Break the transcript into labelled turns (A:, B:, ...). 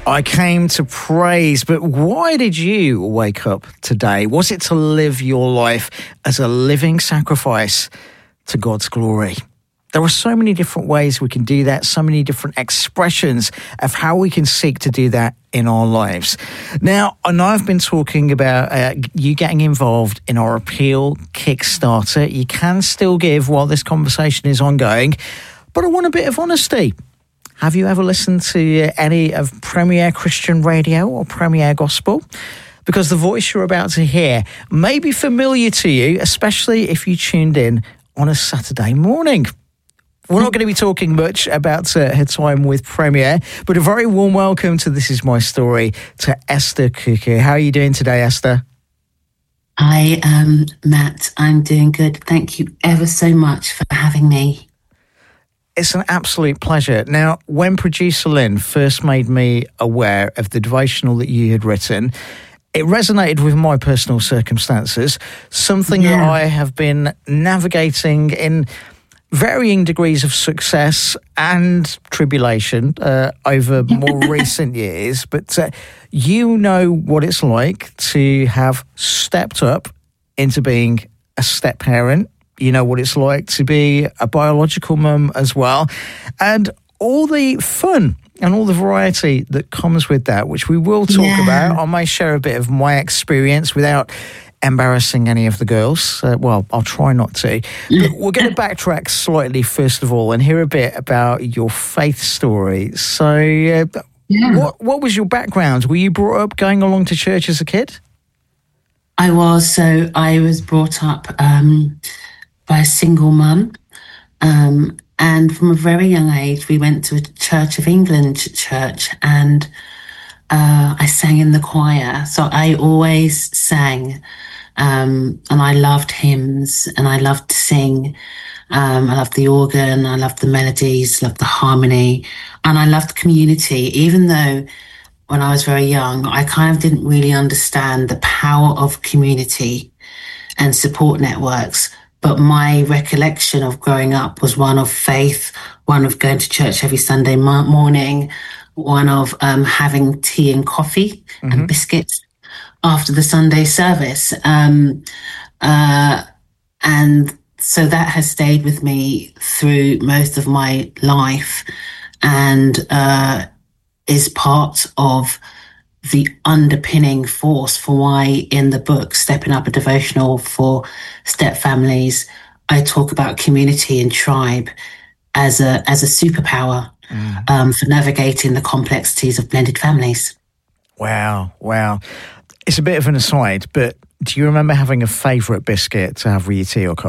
A: I came to praise. But why did you wake up today? Was it to live your life as a living sacrifice to God's glory? There are so many different ways we can do that, so many different expressions of how we can seek to do that in our lives. Now, I know I've been talking about you getting involved in our Appeal Kickstarter. You can still give while this conversation is ongoing, but I want a bit of honesty. Have you ever listened to any of Premier Christian Radio or Premier Gospel? Because the voice you're about to hear may be familiar to you, especially if you tuned in on a Saturday morning. We're not going to be talking much about her time with Premier, but a very warm welcome to This Is My Story to Esther Cuckoo. How are you doing today, Esther?
B: Hi, Matt. I'm doing good. Thank you ever so much for having me.
A: It's an absolute pleasure. Now, when producer Lynn first made me aware of the devotional that you had written, it resonated with my personal circumstances, something that I have been navigating in varying degrees of success and tribulation over more recent years. But you know what it's like to have stepped up into being a step parent. You know what it's like to be a biological mum as well. And all the fun and all the variety that comes with that, which we will talk about. I may share a bit of my experience without embarrassing any of the girls. Well, I'll try not to. But we're going to backtrack slightly first of all and hear a bit about your faith story. So what was your background? Were you brought up going along to church as a kid?
B: I was. So I was brought up by a single mum. And from a very young age, we went to a Church of England church and I sang in the choir. So I always sang. And I loved hymns and I loved to sing. I loved the organ, I loved the melodies, loved the harmony, and I loved community. Even though when I was very young, I kind of didn't really understand the power of community and support networks. But my recollection of growing up was one of faith, one of going to church every Sunday morning, one of having tea and coffee and biscuits after the Sunday service. And so that has stayed with me through most of my life and is part of the underpinning force for why in the book, Stepping Up, a devotional for step families, I talk about community and tribe as a superpower for navigating the complexities of blended families.
A: Wow. It's a bit of an aside, but do you remember having a favourite biscuit to have with your tea or coffee?